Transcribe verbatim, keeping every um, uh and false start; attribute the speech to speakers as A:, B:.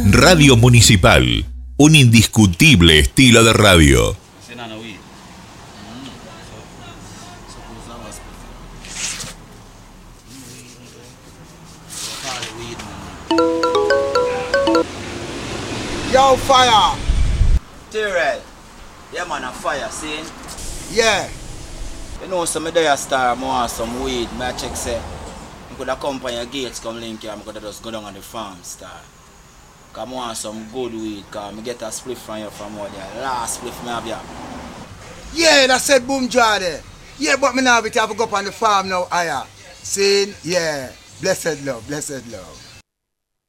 A: Radio Municipal, un indiscutible estilo de radio.
B: Yo, fire!
C: T-Red. Yeah, man, a fire, see?
B: Yeah.
C: You know, some of the star, I want some weed. I check, say, I could have come by your gates, come link here, I could have just go down on the farm, star. Because I want some good weed, because I get a split from you from what there. Last split from me, have
B: Yeah, that said boom jar there. Yeah, but me now, we have to go up on the farm now, higher. See? Yeah. Blessed love, blessed love.